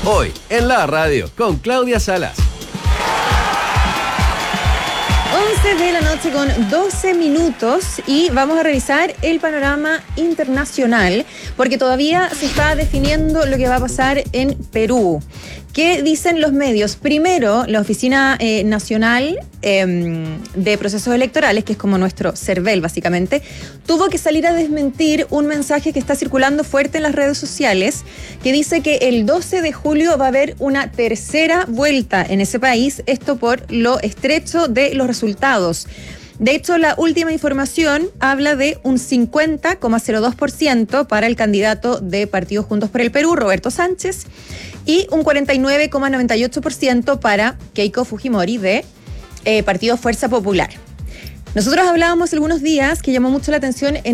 Hoy en la radio con Claudia Salas. 11 de la noche con 12 minutos y vamos a revisar el panorama internacional porque todavía se está definiendo lo que va a pasar en Perú. ¿Qué dicen los medios? Primero, la Oficina Nacional de Procesos Electorales, que es como nuestro CERVEL básicamente, tuvo que salir a desmentir un mensaje que está circulando fuerte en las redes sociales que dice que el 12 de julio va a haber una tercera vuelta en ese país, esto por lo estrecho de los resultados. De hecho, la última información habla de un 50,02% para el candidato de Partido Juntos por el Perú, Roberto Sánchez, y un 49,98% para Keiko Fujimori de Partido Fuerza Popular. Nosotros hablábamos algunos días que llamó mucho la atención en